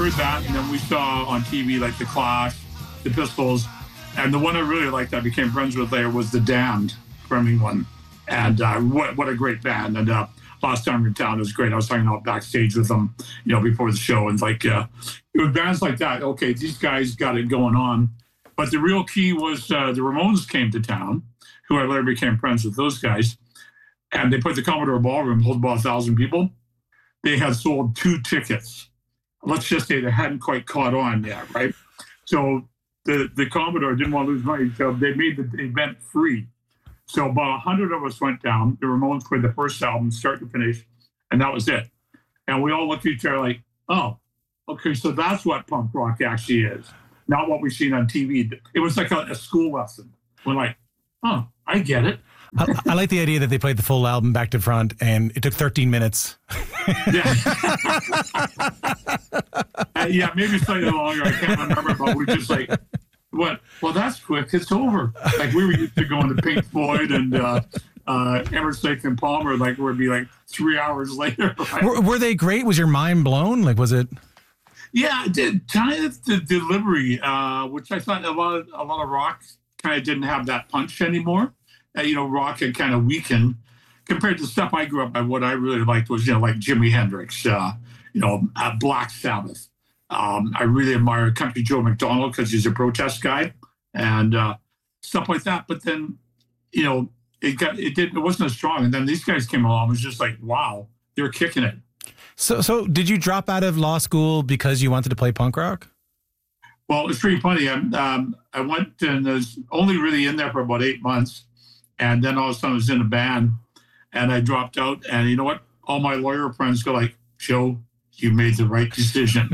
heard that, and then we saw on TV like the Clash, the Pistols, and the one I really liked I became friends with there was the Damned from England. And what a great band. And last time in town, it was great. I was hanging out backstage with them, before the show. And it was bands like that. Okay, these guys got it going on. But the real key was the Ramones came to town, who I later became friends with those guys. And they put the Commodore Ballroom, hold about 1,000 people. They had sold 2 tickets. Let's just say they hadn't quite caught on yet, right? So the Commodore didn't want to lose money, so they made the event free. So about 100 of us went down. The Ramones played the first album, start to finish, and that was it. And we all looked at each other like, oh, okay, so that's what punk rock actually is, not what we've seen on TV. It was like a school lesson. We're like, oh, I get it. I like the idea that they played the full album back to front, and it took 13 minutes. Yeah. Yeah, maybe slightly longer. I can't remember, but we just like, what? Well, that's quick. It's over. Like we were used to going to Pink Floyd and Emerson and Palmer. Like we'd be like 3 hours later. Right? Were they great? Was your mind blown? Like, was it? Yeah, it did. Kind of the delivery, which I thought a lot of rock kind of didn't have that punch anymore. Rock had kind of weakened compared to the stuff I grew up by. What I really liked was, like Jimi Hendrix, Black Sabbath. I really admire Country Joe McDonald because he's a protest guy and stuff like that. But then, it wasn't as strong. And then these guys came along. It was just like, wow, they're kicking it. So did you drop out of law school because you wanted to play punk rock? Well, it's pretty funny. I went and was only really in there for about 8 months. And then all of a sudden I was in a band and I dropped out. And you know what? All my lawyer friends go like, Joe, you made the right decision.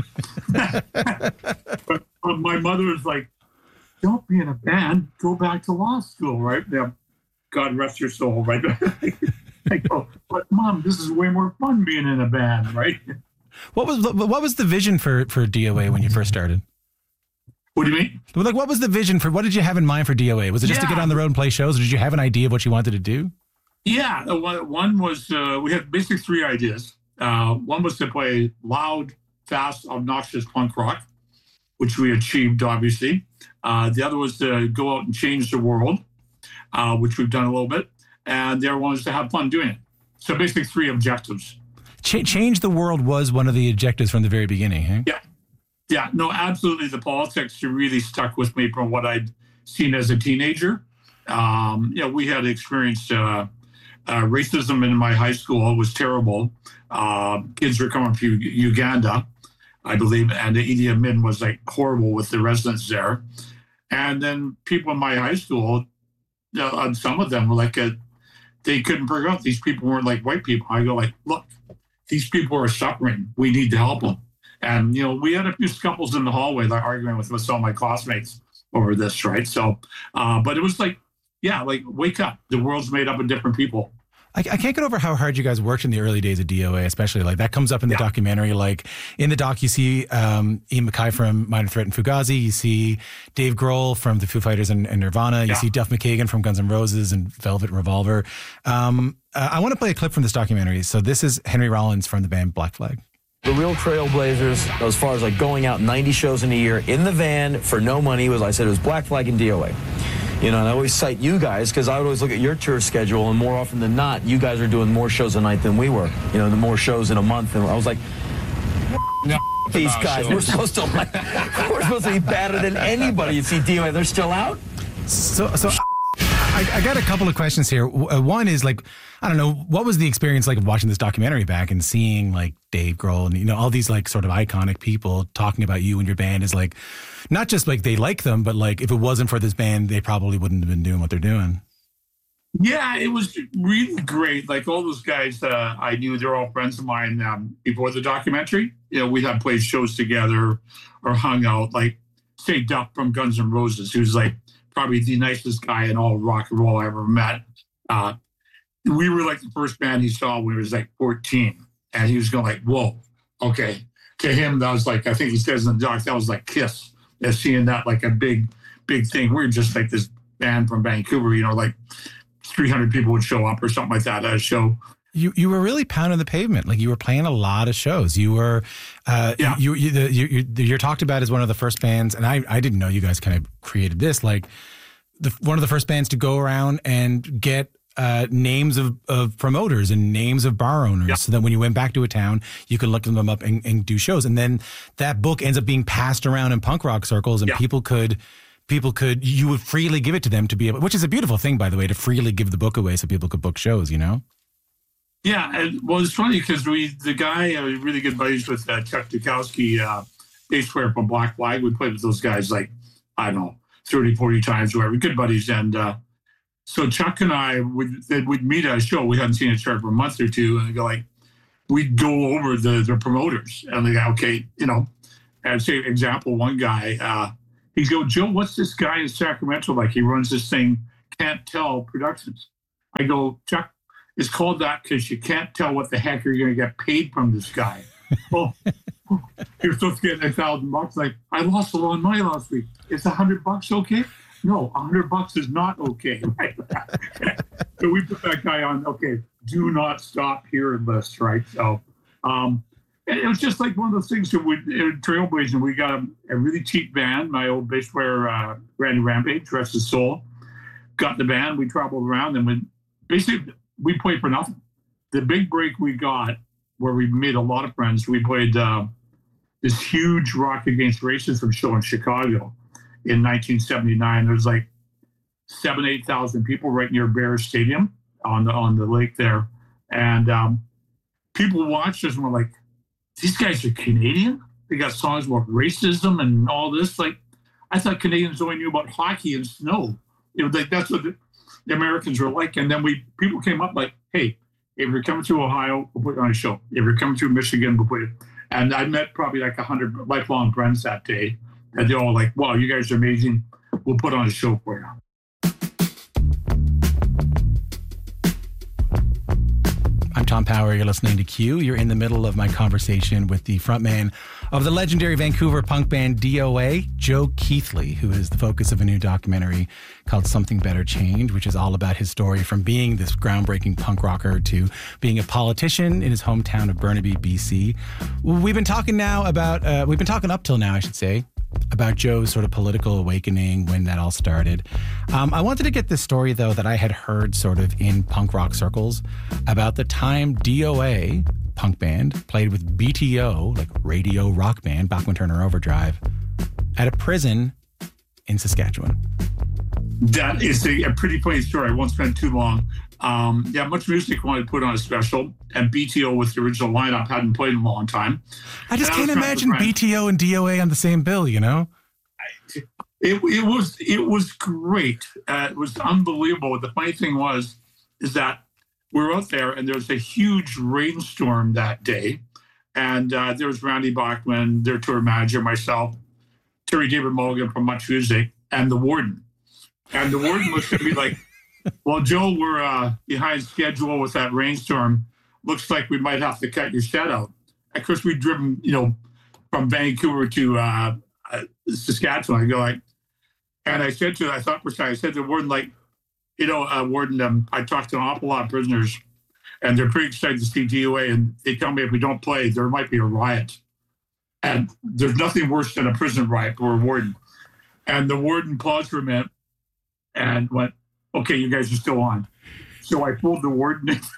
but my mother was like, don't be in a band. Go back to law school, right? Yeah, God rest your soul, right? I go, but Mom, this is way more fun being in a band, right? What was the vision for DOA when you first started? What do you mean? Like, what was the vision what did you have in mind for DOA? Was it just to get on the road and play shows, or did you have an idea of what you wanted to do? Yeah, one was, we had basically 3 ideas. One was to play loud, fast, obnoxious punk rock, which we achieved, obviously. The other was to go out and change the world, which we've done a little bit. And the other one was to have fun doing it. So basically 3 objectives. Change the world was one of the objectives from the very beginning, huh? Yeah. Yeah, no, absolutely. The politics really stuck with me from what I'd seen as a teenager. We had experienced racism in my high school. It was terrible. Kids were coming from Uganda, I believe, and the Idi Amin was like horrible with the residents there. And then people in my high school, some of them were like, they couldn't figure out these people weren't like white people. I go like, look, these people are suffering. We need to help them. And, we had a few scuffles in the hallway, like arguing with some of my classmates over this, right? So, but it was like, wake up. The world's made up of different people. I can't get over how hard you guys worked in the early days of DOA, especially. Like, that comes up in the documentary. Like, in the doc, you see Ian MacKaye from Minor Threat and Fugazi. You see Dave Grohl from the Foo Fighters and Nirvana. You see Duff McKagan from Guns N' Roses and Velvet Revolver. I want to play a clip from this documentary. So this is Henry Rollins from the band Black Flag. The real trailblazers, as far as like going out 90 shows in a year in the van for no money, it was Black Flag and DOA. And I always cite you guys because I would always look at your tour schedule, and more often than not, you guys are doing more shows a night than we were. The more shows in a month. And I was like, these guys, we're supposed to be better than anybody. You see DOA, they're still out. So I got a couple of questions here. One is like, I don't know, what was the experience like of watching this documentary back and seeing like Dave Grohl and, all these like sort of iconic people talking about you and your band is like, not just like they like them, but like if it wasn't for this band, they probably wouldn't have been doing what they're doing. Yeah, it was really great. Like all those guys I knew, they're all friends of mine before the documentary. We had played shows together or hung out, like say Duff from Guns N' Roses, who's like probably the nicest guy in all rock and roll I ever met. We were like the first band he saw when he was like 14. And he was going like, whoa, okay. To him, that was like, I think he says in the doc, that was like Kiss. Seeing that like a big thing. We were just like this band from Vancouver, like 300 people would show up or something like that at a show. you were really pounding the pavement. Like you were playing a lot of shows. You were, you're talked about as one of the first bands, and I didn't know you guys kind of created this. Like one of the first bands to go around and get names of promoters and names of bar owners, so that when you went back to a town, you could look them up and do shows. And then that book ends up being passed around in punk rock circles, and people could, you would freely give it to them to be able, which is a beautiful thing, by the way, to freely give the book away so people could book shows, you know? Yeah. And, well, it's funny because the guy, really good buddies with Chuck Dukowski, bass player from Black Flag. We played with those guys like, I don't know, 30, 40 times, whatever. Good buddies. And so Chuck and I would meet at a show. We hadn't seen each other for a month or two. And we'd go over the promoters. And they go, okay, you know, and say, example, one guy, he'd go, Joe, what's this guy in Sacramento like? He runs this thing, Can't Tell Productions. I go, Chuck, it's called that because you can't tell what the heck you're going to get paid from this guy. Well, you're supposed to get $1,000. Like, I lost a lot of money last week. Is $100 okay? No, $100 is not okay. Right? So we put that guy on, okay, do not stop here list, right? So it was just like one of those things that Trailblazing, we got a really cheap band. My old bass player, Randy Rampage, rest his soul, got the band. We traveled around and we played for nothing. The big break we got, where we made a lot of friends, we played this huge Rock Against Racism show in Chicago in 1979. There's like 8,000 people right near Bears Stadium on the lake there. And people watched us and were like, these guys are Canadian? They got songs about racism and all this. Like, I thought Canadians only knew about hockey and snow. You know, like that's what the Americans were like. And then people came up like, hey, if you're coming to Ohio, we'll put you on a show. If you're coming to Michigan, we'll put you. And I met probably like 100 lifelong friends that day. And they're all like, wow, you guys are amazing. We'll put on a show for you. I'm Tom Power. You're listening to Q. You're in the middle of my conversation with the frontman of the legendary Vancouver punk band DOA, Joe Keithley, who is the focus of a new documentary called Something Better Change, which is all about his story from being this groundbreaking punk rocker to being a politician in his hometown of Burnaby, BC. We've been talking up till now, I should say, about Joe's sort of political awakening, when that all started. I wanted to get this story, though, that I had heard sort of in punk rock circles about the time DOA, punk band, played with BTO, like Radio Rock Band, Bachman Turner Overdrive, at a prison in Saskatchewan. That is a pretty funny story. I won't spend too long. Much Music wanted to put on a special, and BTO with the original lineup hadn't played in a long time. I just can't imagine BTO and DOA on the same bill, you know? It was great. It was unbelievable. The funny thing is that we were out there, and there was a huge rainstorm that day, and there was Randy Bachman, their tour manager, myself, Terry David Mulligan from Much Music, and the warden. And the warden looked at me like, well, Joe, we're behind schedule with that rainstorm. Looks like we might have to cut your set out. Of course, we'd driven, from Vancouver to Saskatchewan. I go like, and I said to the warden, like, warden, I talked to an awful lot of prisoners, and they're pretty excited to see DOA, and they tell me if we don't play, there might be a riot. And there's nothing worse than a prison riot for a warden. And the warden paused for a minute and went, okay, you guys are still on. So I pulled the warden in.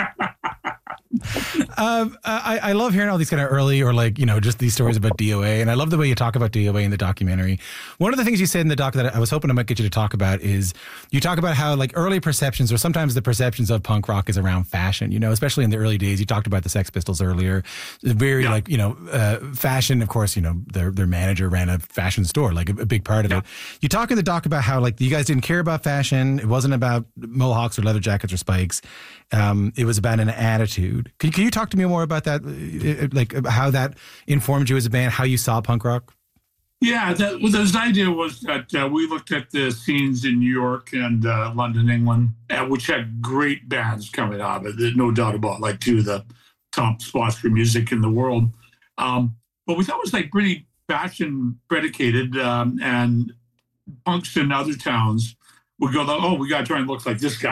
I love hearing all these kind of early or just these stories about DOA. And I love the way you talk about DOA in the documentary. One of the things you said in the doc that I was hoping I might get you to talk about is you talk about how early perceptions, or sometimes the perceptions of punk rock, is around fashion, especially in the early days. You talked about the Sex Pistols earlier. Very fashion, of course, their manager ran a fashion store, like a big part of it. You talk in the doc about how you guys didn't care about fashion. It wasn't about mohawks or leather jackets or spikes. It was about an attitude. Can you talk to me more about that, how that informed you as a band, how you saw punk rock? Yeah, the idea was that we looked at the scenes in New York and London, England, which had great bands coming out of it, no doubt about, two of the top spots for music in the world. But we thought it was pretty fashion predicated, and punks in other towns would go, oh, we got to try and look like this guy.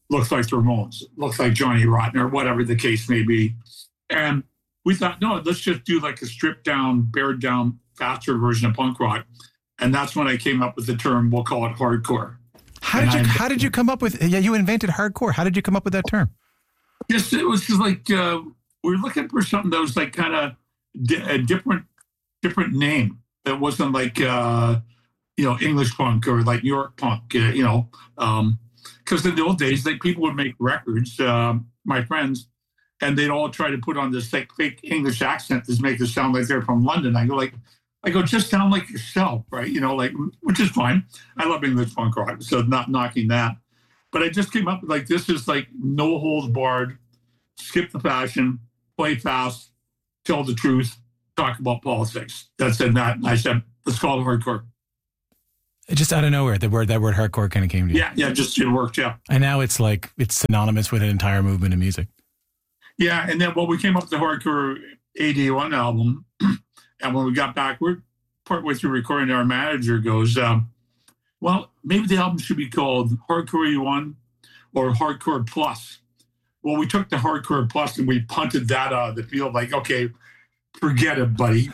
looks like the Ramones, looks like Johnny Rotten, or whatever the case may be. And we thought, no, let's just do like a stripped down, bared down, faster version of punk rock. And that's when I came up with the term, we'll call it hardcore. How did you come up with, you invented hardcore. How did you come up with that term? Just, it was just like, we were looking for something that was like kind of a different name. That wasn't like, English punk or like New York punk, because in the old days, like people would make records, my friends, and they'd all try to put on this like fake English accent to make it sound like they're from London. I go, just sound like yourself, right? Which is fine. I love English punk rock, so not knocking that. But I just came up with like, this is like no holds barred, skip the fashion, play fast, tell the truth, talk about politics. That's it. That I said, let's call it hardcore. Just out of nowhere, that word hardcore kind of came to you. Yeah, just it worked, yeah. And now it's like, it's synonymous with an entire movement of music. Yeah, and then we came up with the Hardcore AD1 album, and when we got back, we're partway through recording, our manager goes, well, maybe the album should be called Hardcore AD1 or Hardcore Plus. Well, we took the Hardcore Plus and we punted that out of the field, like, okay, forget it, buddy.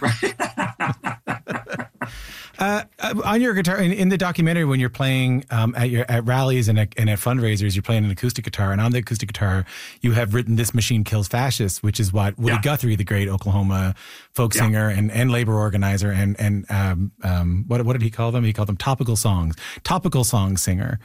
On your guitar, in the documentary, when you're playing at rallies and at fundraisers, you're playing an acoustic guitar, and on the acoustic guitar, you have written "This Machine Kills Fascists," which is what Woody Guthrie, the great Oklahoma folk singer and labor organizer, and what did he call them? He called them topical song singer.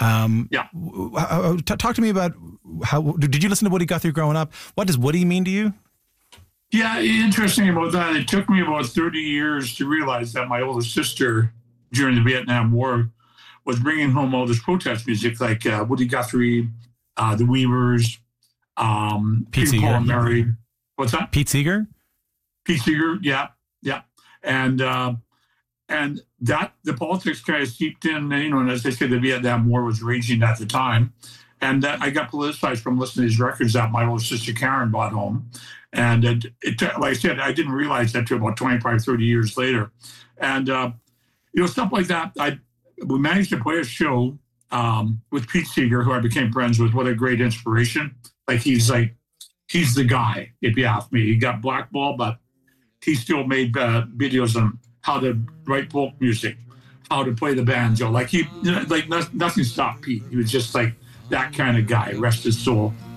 Talk to me about how did you listen to Woody Guthrie growing up? What does Woody mean to you? Yeah, interesting about that. It took me about 30 years to realize that my older sister, during the Vietnam War, was bringing home all this protest music, like Woody Guthrie, the Weavers, Pete Seeger. Paul and Mary. What's that? Pete Seeger? Pete Seeger, yeah. And that the politics kind of seeped in, and as they say, the Vietnam War was raging at the time. And that I got politicized from listening to these records that my older sister Karen brought home. And it, like I said, I didn't realize that until about 25, 30 years later. And, stuff like that. We managed to play a show with Pete Seeger, who I became friends with. What a great inspiration. He's the guy, if you ask me. He got blackballed, but he still made videos on how to write folk music, how to play the banjo. Nothing stopped Pete. He was just like that kind of guy, rest his soul.